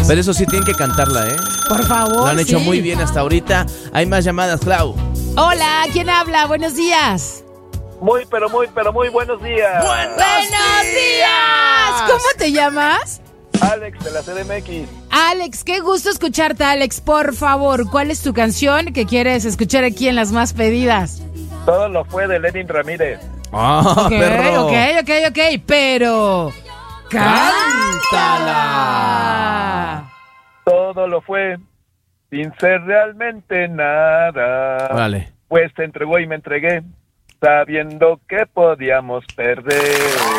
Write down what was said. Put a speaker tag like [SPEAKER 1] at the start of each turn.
[SPEAKER 1] Pero eso sí tienen que cantarla, ¿eh?
[SPEAKER 2] Por favor.
[SPEAKER 1] Lo han hecho
[SPEAKER 2] sí.
[SPEAKER 1] muy bien hasta ahorita. Hay más llamadas, Clau.
[SPEAKER 2] Hola, ¿quién habla? Buenos días.
[SPEAKER 3] Muy buenos días.
[SPEAKER 2] ¡Buenos días! ¿Cómo te llamas?
[SPEAKER 3] Alex de la CDMX.
[SPEAKER 2] Alex, qué gusto escucharte, Alex. Por favor, ¿cuál es tu canción que quieres escuchar aquí en las más pedidas?
[SPEAKER 3] Todo lo fue de Lenin Ramírez.
[SPEAKER 1] ¡Ah, perro!
[SPEAKER 2] Ok, pero... ¡cántala!
[SPEAKER 3] Todo lo fue sin ser realmente nada.
[SPEAKER 1] Órale.
[SPEAKER 3] Pues te entregó y me entregué, sabiendo que podíamos perder.